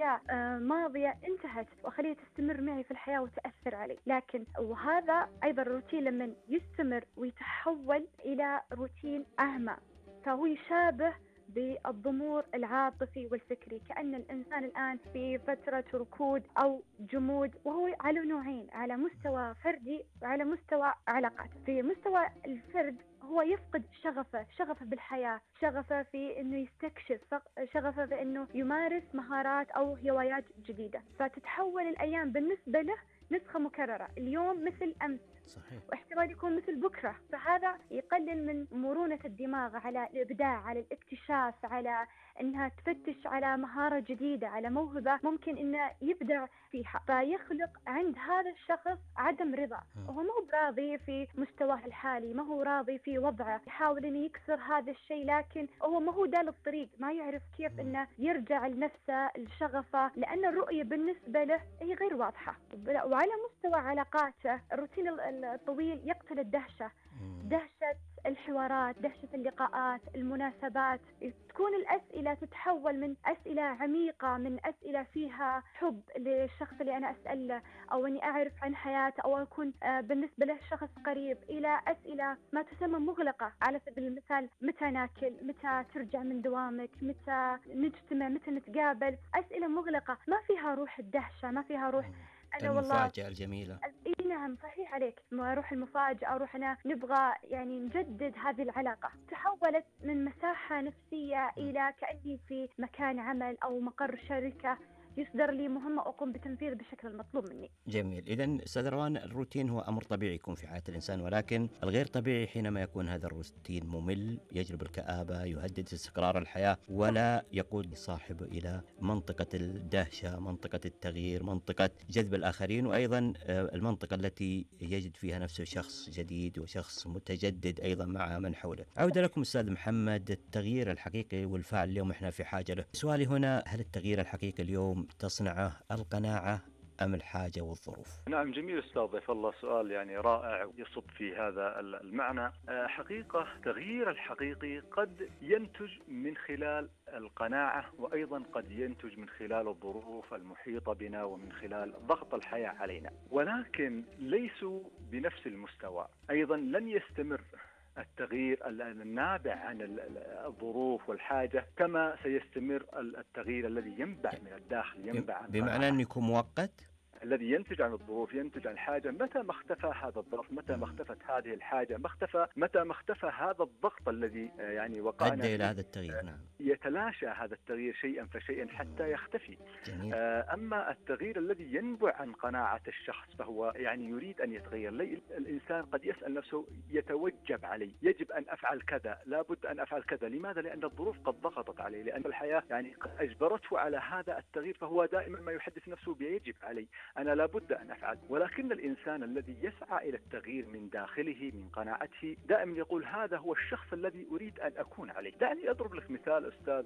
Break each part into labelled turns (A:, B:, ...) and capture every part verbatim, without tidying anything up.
A: أشياء آه، ماضية انتهت وأخليها تستمر معي في الحياة وتأثر علي. لكن وهذا أيضا الروتين لما يستمر ويتحول إلى روتين أهمى، فهو يشابه بالضمور العاطفي والفكري، كأن الإنسان الآن في فترة ركود أو جمود، وهو على نوعين، على مستوى فردي وعلى مستوى علاقات. في مستوى الفرد هو يفقد شغفه شغفه بالحياة، شغفه في أنه يستكشف، شغفه في أنه يمارس مهارات أو هوايات جديدة، فتتحول الأيام بالنسبة له نسخة مكررة، اليوم مثل أمس.
B: صحيح.
A: واحتمال يكون مثل بكرة، فهذا يقلل من مرونة الدماغ على الإبداع، على الاكتشاف، على أنها تفتش على مهارة جديدة، على موهبة ممكن أنه يبدع فيها. فيخلق عند هذا الشخص عدم رضا، وهو ما هو راضي في مستواه الحالي، ما هو راضي في وضعه، يحاول أن يكسر هذا الشيء، لكن هو ما هو دال الطريق، ما يعرف كيف أنه يرجع لنفسه الشغفة، لأن الرؤية بالنسبة له هي غير واضحة. وعلى مستوى علاقاته الروتين الطويل يقتل الدهشة، دهشة الحوارات، دهشة اللقاءات، المناسبات. تكون الأسئلة تتحول من أسئلة عميقة، من أسئلة فيها حب للشخص اللي أنا أسأله، أو أني أعرف عن حياته، أو أكون بالنسبة له شخص قريب، إلى أسئلة ما تسمى مغلقة. على سبيل المثال، متى ناكل، متى ترجع من دوامك، متى نجتمع، متى نتقابل. أسئلة مغلقة ما فيها روح الدهشة، ما فيها روح أنا والله.
B: المفاجأة الجميلة.
A: اي نعم، صحيح عليك. ما اروح المفاجأة، اروح انا نبغى يعني نجدد هذه العلاقة. تحولت من مساحة نفسية الى كأني في مكان عمل او مقر شركة يصدر لي مهمة أقوم بتنفيذ بالشكل المطلوب مني.
B: جميل. إذن أستاذ روان، الروتين هو أمر طبيعي يكون في حياة الإنسان، ولكن الغير طبيعي حينما يكون هذا الروتين ممل، يجلب الكآبة، يهدد استقرار الحياة، ولا يقود صاحبه إلى منطقة الدهشة، منطقة التغيير، منطقة جذب الآخرين، وأيضا المنطقة التي يجد فيها نفسه شخص جديد وشخص متجدد أيضا مع من حوله. عودة لكم أستاذ محمد. التغيير الحقيقي والفاعل اليوم إحنا في حاجة له. سؤالي هنا، هل التغيير الحقيقي اليوم تصنعه القناعة أم الحاجة والظروف؟
C: نعم، جميل أستاذ ضيف الله، سؤال يعني رائع يصب في هذا المعنى. حقيقة التغيير الحقيقي قد ينتج من خلال القناعة، وأيضا قد ينتج من خلال الظروف المحيطة بنا ومن خلال ضغط الحياة علينا، ولكن ليسوا بنفس المستوى. أيضا لن يستمر التغيير النابع عن الظروف والحاجة كما سيستمر التغيير الذي ينبع من الداخل، ينبع عن
B: بمعنى أن يكون مؤقت.
C: الذي ينتج عن الظروف، ينتج عن الحاجة. متى ما اختفى هذا الظرف، متى ما اختفت هذه الحاجة، ما اختفى متى ما اختفى هذا الضغط الذي يعني وقعنا
B: أدى إلى هذا التغيير. نعم.
C: يتلاشى هذا التغيير شيئا فشيئا حتى يختفي.
B: جميل.
C: أما التغيير الذي ينبع عن قناعة الشخص فهو يعني يريد أن يتغير. الإنسان قد يسأل نفسه، يتوجب علي، يجب أن أفعل كذا، لابد أن أفعل كذا. لماذا؟ لأن الظروف قد ضغطت عليه، لأن الحياة يعني قد أجبرته على هذا التغيير، فهو دائما ما يحدث نفسه بيجب علي، أنا لابد أن أفعل. ولكن الإنسان الذي يسعى إلى التغيير من داخله، من قناعته، دائما يقول هذا هو الشخص الذي أريد أن أكون عليه. دعني أضرب لك مثال أستاذ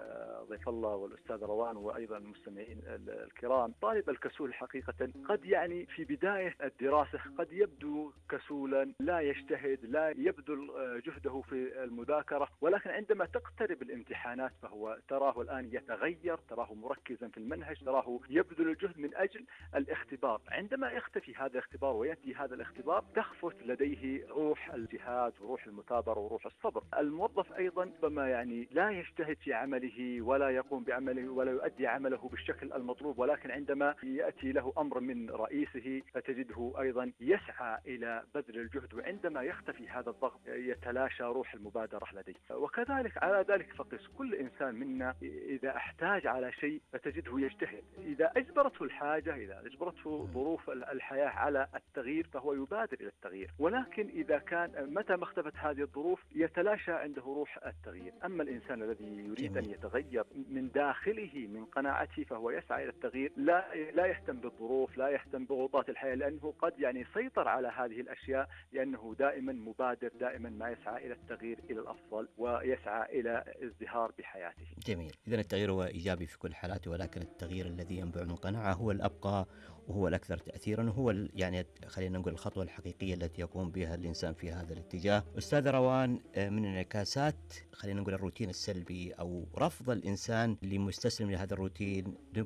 C: ضيف الله والأستاذ روان وأيضا المستمعين الكرام. طالب الكسول حقيقة قد يعني في بداية الدراسة قد يبدو كسولا، لا يجتهد، لا يبذل جهده في المذاكرة، ولكن عندما تقترب الامتحانات فهو تراه الآن يتغير، تراه مركزا في المنهج، تراه يبذل الجهد من أجل الاختبار. عندما يختفي هذا الاختبار ويأتي هذا الاختبار تخفت لديه روح الجهاد وروح المثابرة وروح الصبر. الموظف أيضا ربما يعني لا يجتهد في عمله ولا يقوم بعمله ولا يؤدي عمله بالشكل المطلوب، ولكن عندما يأتي له أمر من رئيسه فتجده أيضا يسعى إلى بذل الجهد، وعندما يختفي هذا الضغط يتلاشى روح المبادرة لديه. وكذلك على ذلك فقس كل إنسان منا إذا احتاج على شيء فتجده يجتهد. إذا أجبرته الحاجة، إذا أجبرته ظروف الحياة على التغيير فهو يبادر إلى التغيير، ولكن إذا كان متى ما اختفت هذه الظروف يتلاشى عنده روح التغيير. أما الإنسان الذي يريد جميل. أن يتغير من داخله من قناعته فهو يسعى إلى التغيير، لا لا يهتم بالظروف، لا يهتم بضغوطات الحياة، لأنه قد يعني يسيطر على هذه الأشياء، لأنه دائما مبادر، دائما ما يسعى إلى التغيير إلى الأفضل ويسعى إلى ازدهار بحياته.
B: جميل. إذن التغيير هو إيجابي في كل حالاته، ولكن التغيير الذي ينبع من قناعة هو الأبقى وهو الأكثر تأثيرا، وهو يعني خلينا نقول الخطوة الحقيقية التي يقوم بها الإنسان في هذا الاتجاه. أستاذ روان، من انعكاسات خلينا نقول الروتين السلبي أو رفض الإنسان اللي مستسلم لهذا الروتين